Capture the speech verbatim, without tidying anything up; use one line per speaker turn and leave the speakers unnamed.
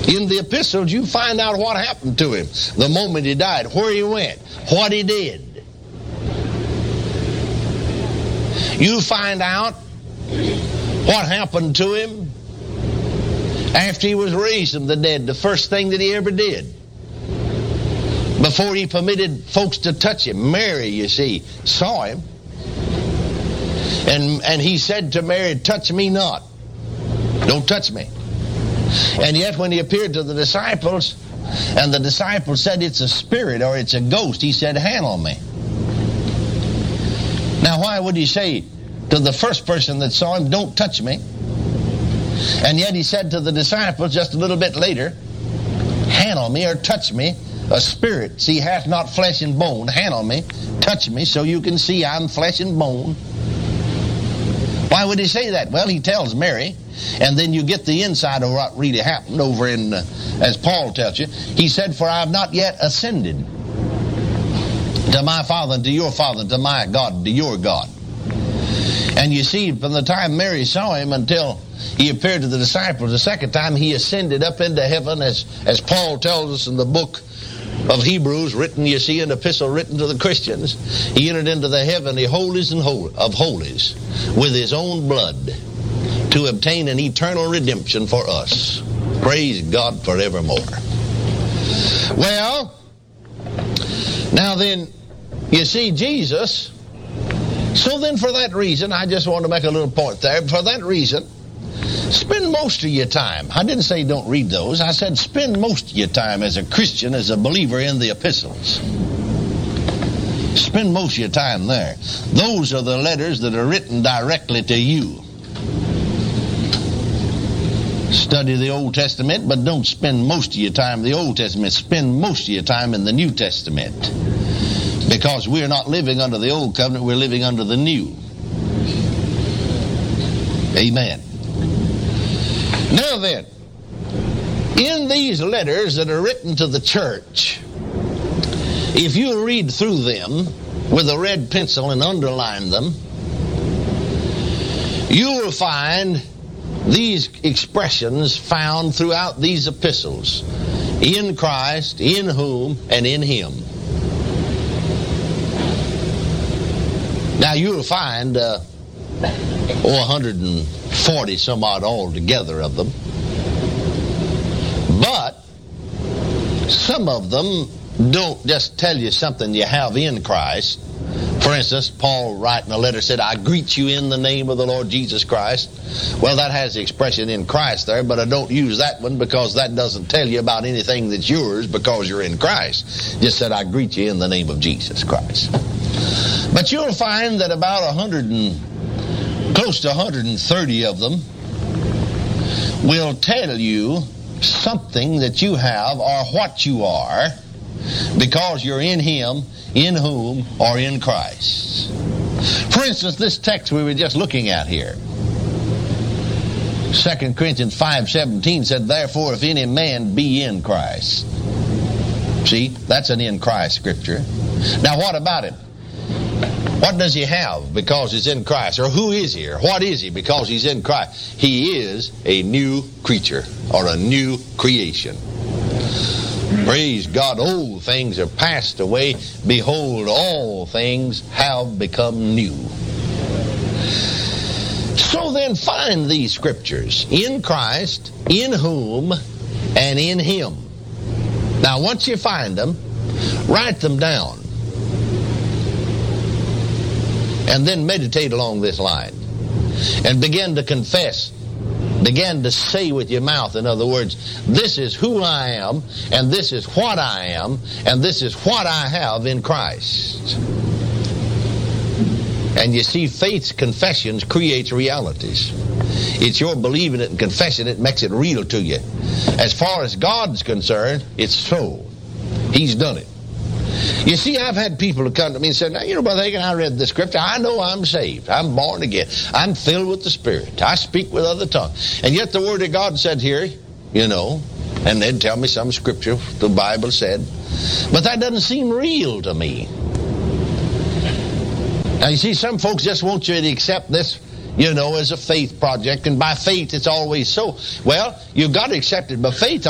In the epistles, you find out what happened to him the moment he died, where he went, what he did. You find out what happened to him after he was raised from the dead, the first thing that he ever did. Before he permitted folks to touch him. Mary, you see, saw him. And, and he said to Mary, touch me not. Don't touch me. And yet when he appeared to the disciples, and the disciples said it's a spirit or it's a ghost, he said, handle me. Now why would he say to the first person that saw him, don't touch me? And yet he said to the disciples just a little bit later, handle me or touch me, a spirit, see, hath not flesh and bone, handle me, touch me so you can see I'm flesh and bone. Why would he say that? Well, he tells Mary, and then you get the inside of what really happened over in, uh, as Paul tells you. He said, for I have not yet ascended to my Father and to your Father, to my God and to your God. And you see, from the time Mary saw him until he appeared to the disciples the second time, he ascended up into heaven, as, as Paul tells us in the book of Hebrews, written, you see, an epistle written to the Christians. He entered into the heavenly holies and hol- of holies with his own blood to obtain an eternal redemption for us. Praise God forevermore. Well, now then, you see, Jesus, so then for that reason, I just want to make a little point there, for that reason, spend most of your time. I didn't say don't read those. I said spend most of your time as a Christian, as a believer in the epistles. Spend most of your time there. Those are the letters that are written directly to you. Study the Old Testament, but don't spend most of your time in the Old Testament. Spend most of your time in the New Testament. Because we're not living under the Old Covenant, we're living under the New. Amen. Now then, in these letters that are written to the church, if you read through them with a red pencil and underline them, you will find these expressions found throughout these epistles. In Christ, in whom, and in Him. Now you'll find uh, oh, one hundred forty some odd altogether of them. But some of them don't just tell you something you have in Christ. For instance, Paul writing a letter said, I greet you in the name of the Lord Jesus Christ. Well, that has the expression in Christ there, but I don't use that one because that doesn't tell you about anything that's yours because you're in Christ. Just said, I greet you in the name of Jesus Christ. But you'll find that about a hundred and close to one hundred thirty of them will tell you something that you have or what you are because you're in Him, in whom, or in Christ. For instance, this text we were just looking at here, Second Corinthians five seventeen said, therefore if any man be in Christ. See, that's an in Christ scripture. Now what about him? What does he have because he's in Christ? Or who is he? Or what is he because he's in Christ? He is a new creature or a new creation. Praise God, old things are passed away. Behold, all things have become new. So then find these scriptures. In Christ, in whom, and in Him. Now once you find them, write them down. And then meditate along this line. And begin to confess. Begin to say with your mouth, in other words, this is who I am, and this is what I am, and this is what I have in Christ. And you see, faith's confessions creates realities. It's your believing it and confessing it makes it real to you. As far as God's concerned, it's so. He's done it. You see, I've had people who come to me and say, now, you know, Brother Hagin, I read the scripture. I know I'm saved. I'm born again. I'm filled with the Spirit. I speak with other tongues. And yet the Word of God said here, you know, and they'd tell me some scripture the Bible said. But that doesn't seem real to me. Now, you see, some folks just want you to accept this, you know, as a faith project. And by faith, it's always so. Well, you've got to accept it by faith.